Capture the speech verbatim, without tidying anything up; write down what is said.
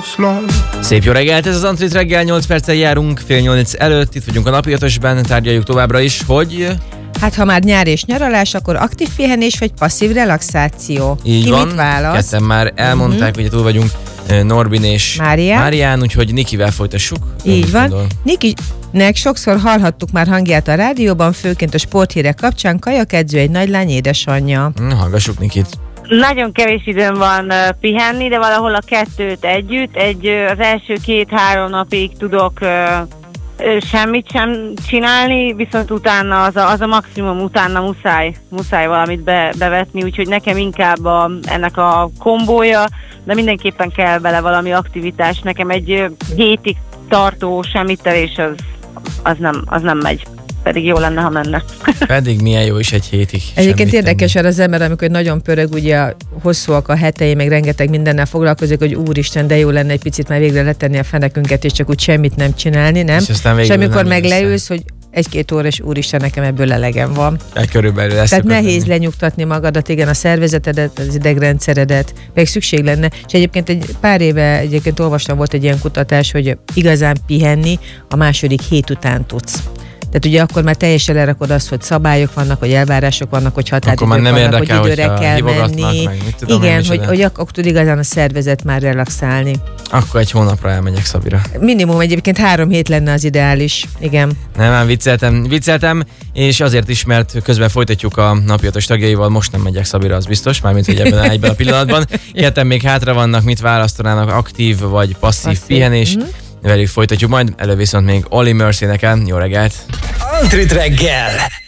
Szép jó reggelt, ez az Antrit reggel, nyolc perccel járunk, fél nyolc előtt, itt vagyunk a napi ötösben, tárgyaljuk továbbra is, hogy... Hát ha már nyár és nyaralás, akkor aktív pihenés vagy passzív relaxáció? Így Ki van, mit válasz? ketten már elmondták, uh-huh. hogy túl vagyunk Norbin és Márián, Márián, úgyhogy Nikivel folytassuk. Így van. Gondol? Nikinek sokszor hallhattuk már hangját a rádióban, főként a sporthírek kapcsán, kajakedző, egy nagylány édesanyja. Na, hallgassuk Nikit. Nagyon kevés időm van uh, pihenni, de valahol a kettőt együtt. Egy, uh, az első két-három napig tudok uh, uh, semmit sem csinálni, viszont utána az a, az a maximum, utána muszáj, muszáj valamit be, bevetni, úgyhogy nekem inkább a, ennek a kombója, de mindenképpen kell vele valami aktivitás. Nekem egy uh, hétig tartó semmitelés az, az, nem, az nem megy. Pedig jó lenne, ha menne. Pedig milyen jó is egy hétig. Egyébként érdekes az ember, amikor nagyon pörög, ugye hosszúak a hetei, meg rengeteg mindennel foglalkozik, hogy úristen, de jó lenne egy picit már végre letenni a fenekünket, és csak úgy semmit nem csinálni, nem? És amikor meg leülsz, hogy egy-két óra, és úristen, nekem ebből elegem van. E, körülbelül ezt Tehát nehéz lenni. Lenyugtatni magadat, igen, a szervezetedet, az idegrendszeredet, meg szükség lenne. És egyébként egy pár éve egyébként olvastam, volt egy ilyen kutatás, hogy igazán pihenni a második hét után tudsz. Tehát ugye akkor már teljesen lerakod azt, hogy szabályok vannak, hogy elvárások vannak, hogy határidők vannak, hogy időre kell menni. Meg, mit tudom, igen, hogy, hogy akkor tud igazán a szervezet már relaxálni. Akkor egy hónapra elmegyek Szabira. Minimum egyébként három hét lenne az ideális. Igen. Nem, nem, vicceltem, vicceltem, és azért is, mert közben folytatjuk a napi ötös tagjaival, most nem megyek Szabira, az biztos, mármint, hogy ebben egyben a pillanatban. Ketten még hátra vannak, mit választanának, aktív vagy passzív, passzív. pihenés. Mm-hmm. Velük folytatjuk majd, elő viszont még Olly Murphy-nek el. Jó reggelt! Antrit reggel!